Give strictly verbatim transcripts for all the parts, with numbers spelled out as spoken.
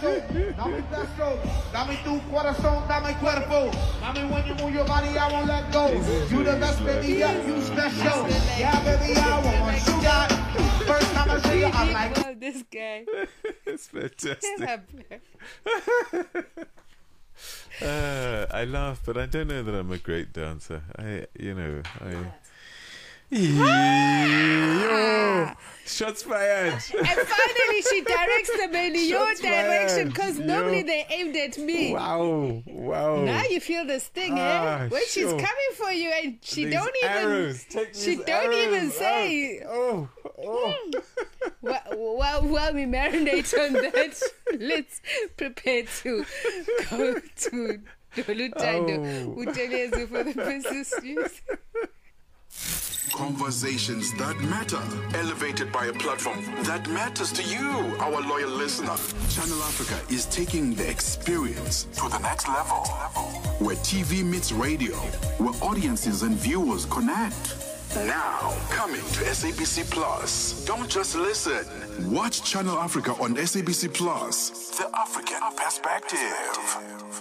beso, dame un beso, dame tu corazón, dame cuerpo. Mami, when you move your body, I won't let go. You the best, baby, yeah, you special. Yeah, baby, I want you got. First time I see you, I'm like, oh, this guy. It's fantastic. uh, I laugh, but I don't know that I'm a great dancer. I, you know, I. Ah! Shots fired. And finally, she directs them in your Shots direction because fired. normally Yo. they aimed at me. Wow, wow. Now you feel this thing, Ah, eh? When she's sure. coming for you and she These don't even arrows. Take she these don't even arrows say. out. Oh, oh. While, while, while we marinate on that, let's prepare to go to Dolutando. Oh. Utelezi for the business news. Conversations that matter, elevated by a platform that matters to you, our loyal listener. Channel Africa is taking the experience to the next level, where T V meets radio, where audiences and viewers connect. Now, coming to S A B C Plus. Don't just listen. Watch Channel Africa on S A B C Plus. The African Perspective.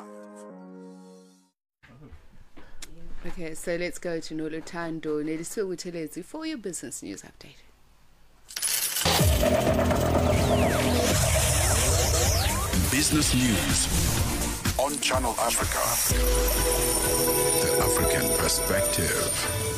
Okay, so let's go to Nolutando Nelisiwe Buthelezi for your business news update. Business news on Channel Africa. The African Perspective.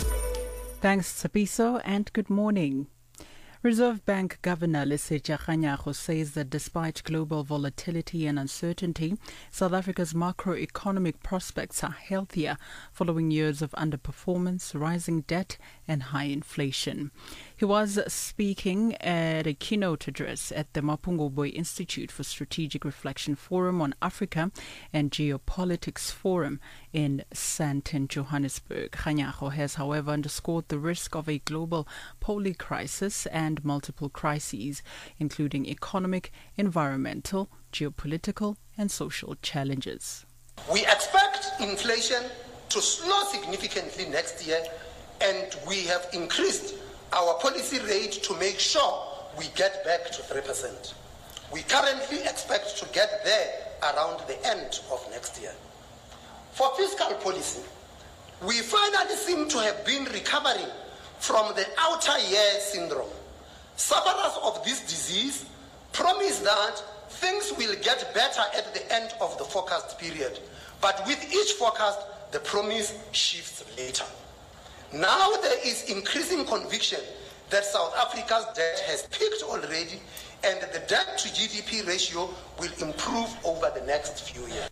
Thanks, Tsapiso, and good morning. Reserve Bank Governor Lesetja Kganyago says that despite global volatility and uncertainty, South Africa's macroeconomic prospects are healthier following years of underperformance, rising debt and high inflation. He was speaking at a keynote address at the Mapungo Boy Institute for Strategic Reflection Forum on Africa and Geopolitics Forum in Sandton, Johannesburg. Kganyago has, however, underscored the risk of a global poly crisis and multiple crises, including economic, environmental, geopolitical, and social challenges. We expect inflation to slow significantly next year, and we have increased our policy rate to make sure we get back to three percent. We currently expect to get there around the end of next year. For fiscal policy, we finally seem to have been recovering from the outer year syndrome. Sufferers of this disease promise that things will get better at the end of the forecast period, but with each forecast, the promise shifts later. Now there is increasing conviction that South Africa's debt has peaked already, and the debt to G D P ratio will improve over the next few years.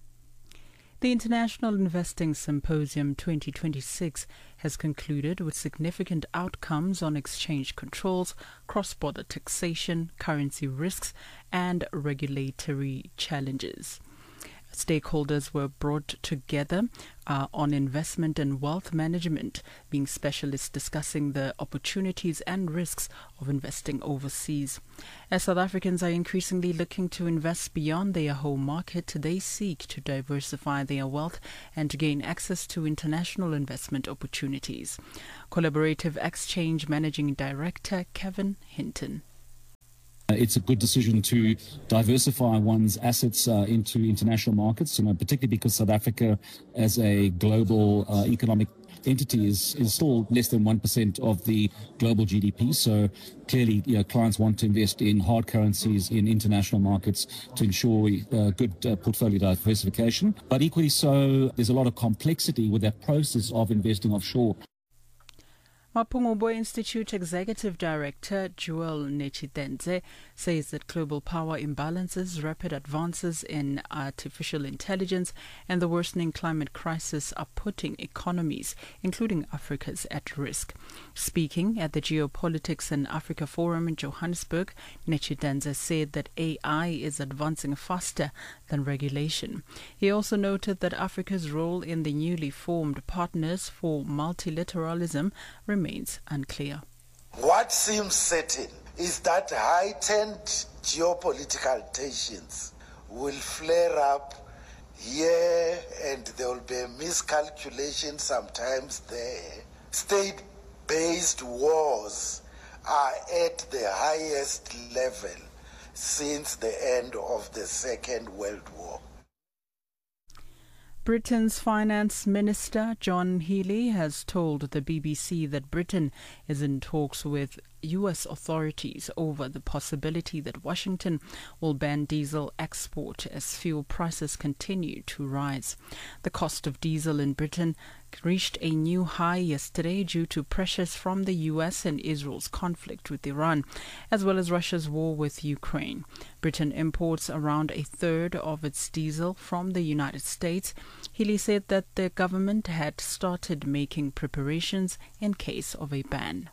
The International Investing Symposium twenty twenty-six has concluded with significant outcomes on exchange controls, cross-border taxation, currency risks, and regulatory challenges. Stakeholders were brought together uh, on investment and wealth management, being specialists discussing the opportunities and risks of investing overseas. As South Africans are increasingly looking to invest beyond their home market, they seek to diversify their wealth and to gain access to international investment opportunities. Collaborative Exchange Managing Director Kevin Hinton. It's a good decision to diversify one's assets uh, into international markets, you know, particularly because South Africa, as a global uh, economic entity, is, is still less than one percent of the global G D P. So clearly, you know, clients want to invest in hard currencies in international markets to ensure uh, good uh, portfolio diversification. But equally so, there's a lot of complexity with that process of investing offshore. Mapungo Boy Institute Executive Director Joel Nechitenze says that global power imbalances, rapid advances in artificial intelligence, and the worsening climate crisis are putting economies, including Africa's, at risk. Speaking at the Geopolitics and Africa Forum in Johannesburg, Nechitenze said that A I is advancing faster than regulation. He also noted that Africa's role in the newly formed Partners for Multilateralism remains remains unclear. What seems certain is that heightened geopolitical tensions will flare up here, and there will be a miscalculation sometimes there. State-based wars are at the highest level, since the end of the Second World War. Britain's Finance Minister John Healey has told the B B C that Britain is in talks with U S authorities over the possibility that Washington will ban diesel export as fuel prices continue to rise. The cost of diesel in Britain reached a new high yesterday due to pressures from the U S and Israel's conflict with Iran, as well as Russia's war with Ukraine. Britain imports around a third of its diesel from the United States. Healey said that the government had started making preparations in case of a ban.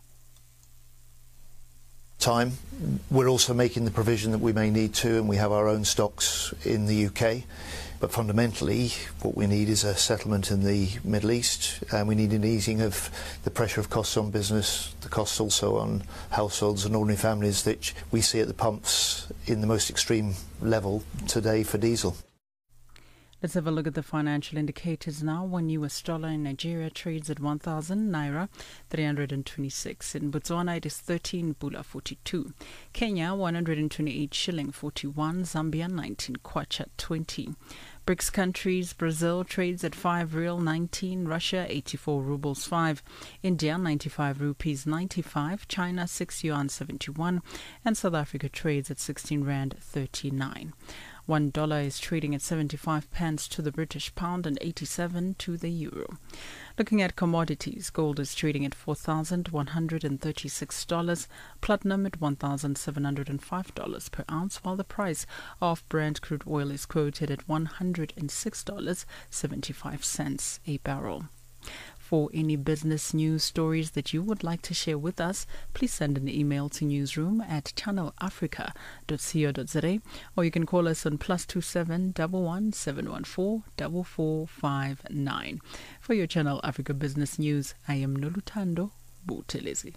Time. We're also making the provision that we may need to, and we have our own stocks in the U K. But fundamentally, what we need is a settlement in the Middle East, and we need an easing of the pressure of costs on business, the costs also on households and ordinary families that we see at the pumps in the most extreme level today for diesel. Let's have a look at the financial indicators now. One U S dollar in Nigeria trades at one thousand naira three hundred twenty-six. In Botswana, it is thirteen pula forty-two. Kenya, one hundred twenty-eight shilling forty-one. Zambia, nineteen kwacha twenty. BRICS countries, Brazil trades at five real nineteen, Russia eighty-four rubles five, India ninety-five rupees ninety-five, China six yuan seventy-one, and South Africa trades at sixteen rand thirty-nine. One dollar is trading at seventy-five pence to the British pound and eighty-seven to the euro. Looking at commodities, gold is trading at four thousand one hundred thirty-six dollars, platinum at one thousand seven hundred five dollars per ounce, while the price of Brent crude oil is quoted at one hundred six dollars and seventy-five cents a barrel. For any business news stories that you would like to share with us, please send an email to newsroom at channel africa dot co dot za, or you can call us on plus two seven one one seven one four four four five nine. For your Channel Africa Business News, I am Noluthando Buthelezi.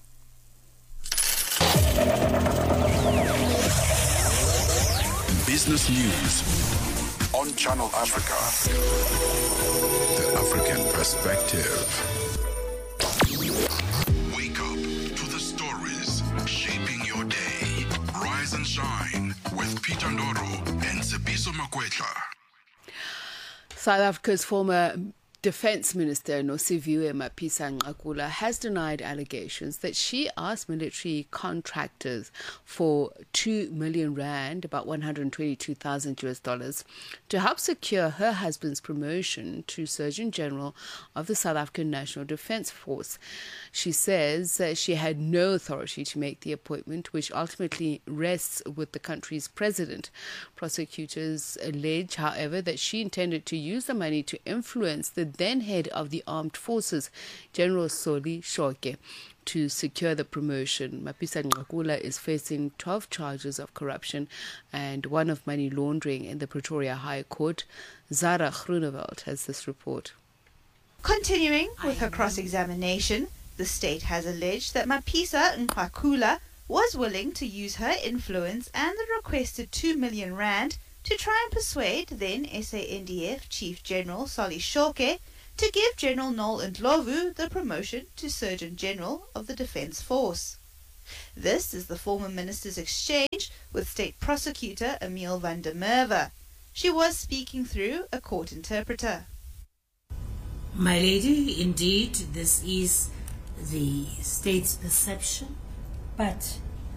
Business News on Channel Africa. The African perspective. Wake up to the stories shaping your day. Rise and shine with Peter Ndoro and Tsepiso Makwetla. South Africa's former Defense Minister Nosiviwe Mapisa-Nqakula has denied allegations that she asked military contractors for two million rand, about one hundred twenty-two thousand U S dollars, to help secure her husband's promotion to Surgeon General of the South African National Defence Force. She says that she had no authority to make the appointment, which ultimately rests with the country's president. Prosecutors allege, however, that she intended to use the money to influence the then head of the armed forces, General Solly Shoke, to secure the promotion. Mapisa-Nqakula is facing twelve charges of corruption and one of money laundering in the Pretoria High Court. Zara Groenewald has this report. Continuing with her cross-examination, the state has alleged that Mapisa-Nqakula was willing to use her influence and the requested two million rand to try and persuade then S A N D F Chief General Solly Shoke to give General Noel Ndlovu the promotion to Surgeon General of the Defence Force. This is the former minister's exchange with State Prosecutor Emile van der Merwe. She was speaking through a court interpreter. My lady, indeed, this is the state's perception, but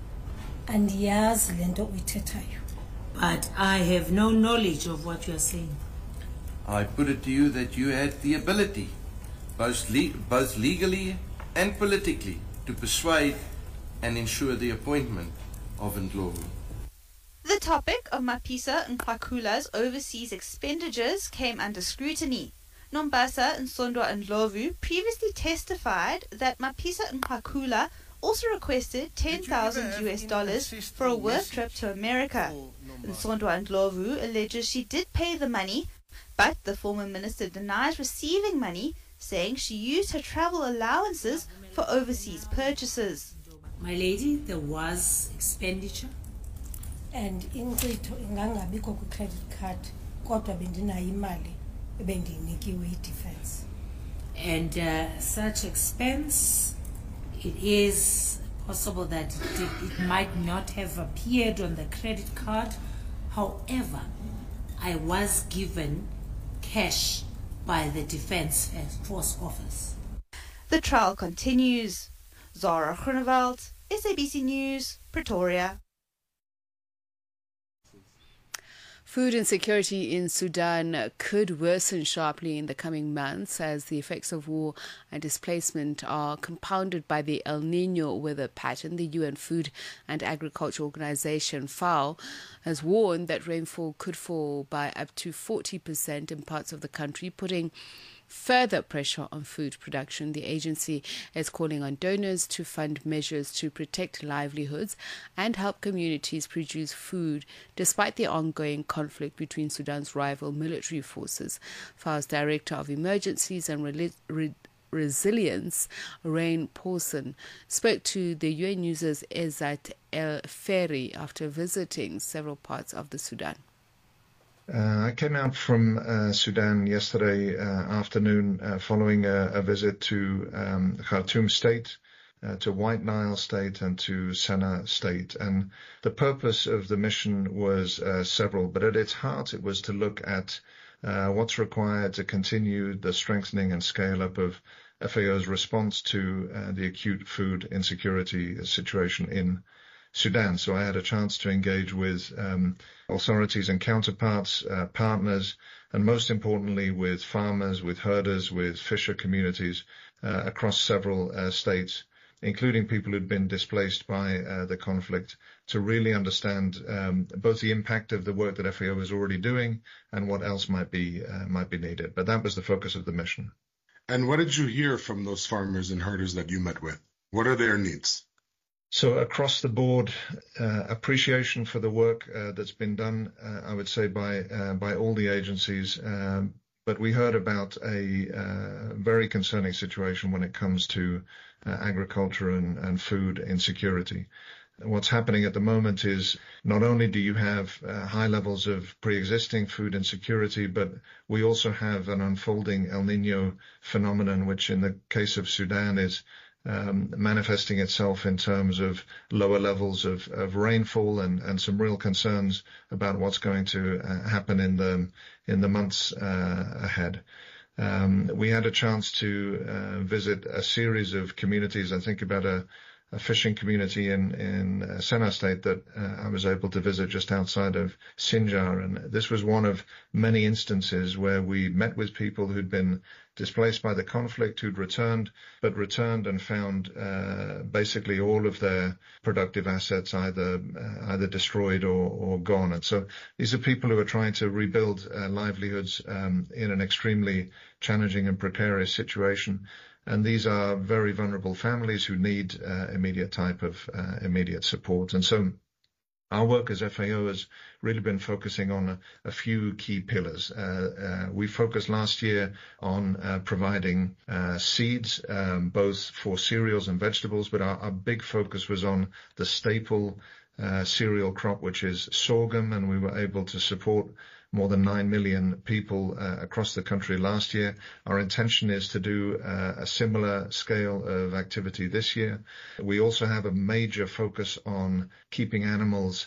andiyazi lento uyithethayo. But I have no knowledge of what you are saying. I put it to you that you had the ability, both, le both legally and politically, to persuade and ensure the appointment of Ndlovu. The topic of Mapisa-Nqakula's overseas expenditures came under scrutiny. Nombasa Nsondwa Ndlovu previously testified that Mapisa-Nqakula also requested ten thousand U S dollars for a work trip to America. Nsondwa Ndlovu alleges she did pay the money, but the former minister denies receiving money, saying she used her travel allowances for overseas purchases. My lady, there was expenditure. And ingcitho ingangabikho ku credit card kodwa bendinayo imali ebendinikiwe i-defense. And uh, such expense, it is possible that it, did, it might not have appeared on the credit card. However, I was given cash by the Defence Force Office. The trial continues. Zara Groenewald, S A B C News, Pretoria. Food insecurity in Sudan could worsen sharply in the coming months as the effects of war and displacement are compounded by the El Niño weather pattern. The U N Food and Agriculture Organization, FAO, has warned that rainfall could fall by up to forty percent in parts of the country, putting further pressure on food production. The agency is calling on donors to fund measures to protect livelihoods and help communities produce food despite the ongoing conflict between Sudan's rival military forces. FAO's Director of Emergencies and Reli- Re- Resilience, Rain Paulson, spoke to the U N News's Ezat El Ferri after visiting several parts of the Sudan. Uh, I came out from uh, Sudan yesterday uh, afternoon uh, following a, a visit to um, Khartoum State, uh, to White Nile State and to Sennar State. And the purpose of the mission was uh, several, but at its heart it was to look at uh, what's required to continue the strengthening and scale up of F A O's response to uh, the acute food insecurity situation in Sudan. So I had a chance to engage with um, authorities and counterparts, uh, partners, and most importantly with farmers, with herders, with fisher communities uh, across several uh, states, including people who'd been displaced by uh, the conflict, to really understand um, both the impact of the work that F A O is already doing and what else might be uh, might be needed. But that was the focus of the mission. And what did you hear from those farmers and herders that you met with? What are their needs? So across the board, uh, appreciation for the work uh, that's been done, uh, I would say, by uh, by all the agencies. Um, but we heard about a uh, very concerning situation when it comes to uh, agriculture and, and food insecurity. What's happening at the moment is not only do you have uh, high levels of pre-existing food insecurity, but we also have an unfolding El Niño phenomenon, which in the case of Sudan is Um, manifesting itself in terms of lower levels of, of rainfall and, and some real concerns about what's going to uh, happen in the in the months uh, ahead. Um, we had a chance to uh, visit a series of communities. I think about a, a fishing community in in uh, Sennar State that uh, I was able to visit just outside of Sinjar, and this was one of many instances where we met with people who'd been displaced by the conflict, who'd returned, but returned and found uh, basically all of their productive assets either uh, either destroyed or, or gone. And so these are people who are trying to rebuild uh, livelihoods um, in an extremely challenging and precarious situation. And these are very vulnerable families who need uh, immediate type of uh, immediate support. And so our work as F A O has really been focusing on a, a few key pillars. Uh, uh, we focused last year on uh, providing uh, seeds, um, both for cereals and vegetables, but our, our big focus was on the staple uh, cereal crop, which is sorghum, and we were able to support more than nine million people uh, across the country last year. Our intention is to do uh, a similar scale of activity this year. We also have a major focus on keeping animals